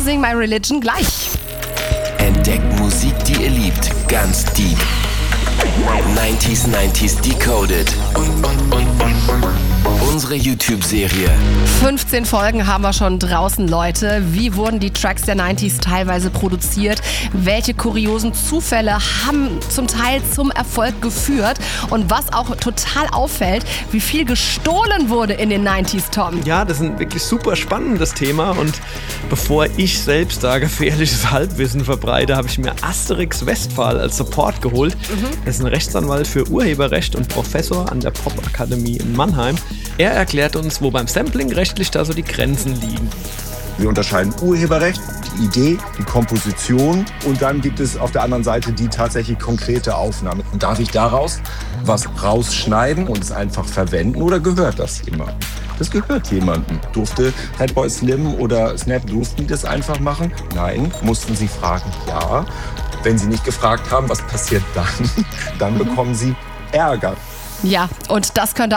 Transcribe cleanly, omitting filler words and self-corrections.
Sing My Religion gleich. Entdeckt Musik, die ihr liebt, ganz deep. 90s Decoded. Unsere YouTube-Serie. 15 Folgen haben wir schon draußen, Leute. Wie wurden die Tracks der 90s teilweise produziert? Welche kuriosen Zufälle haben zum Teil zum Erfolg geführt? Und was auch total auffällt, wie viel gestohlen wurde in den 90s, Tom. Ja, das ist ein wirklich super spannendes Thema. Und bevor ich selbst da gefährliches Halbwissen verbreite, habe ich mir Asterix Westphal als Support geholt. Das ist ein Rechtsanwalt für Urheberrecht und Professor an der Popakademie in Mannheim. Er erklärt uns, wo beim Sampling rechtlich da so die Grenzen liegen. Wir unterscheiden Urheberrecht, die Idee, die Komposition und dann gibt es auf der anderen Seite die tatsächlich konkrete Aufnahme. Und darf ich daraus was rausschneiden und es einfach verwenden oder gehört das jemandem? Das gehört jemandem. Durfte Fatboy Slim oder Snap, durften die das einfach machen? Nein. Mussten sie fragen? Ja. Wenn sie nicht gefragt haben, was passiert dann? Dann bekommen sie Ärger. Ja, und das könnte